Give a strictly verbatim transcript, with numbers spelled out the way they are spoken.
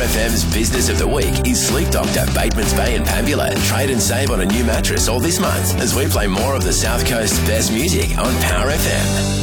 F M's Business of the Week is Sleep Doctor, Batemans Bay and Pambula. Trade and save on a new mattress all this month as we play more of the South Coast's best music on Power F M.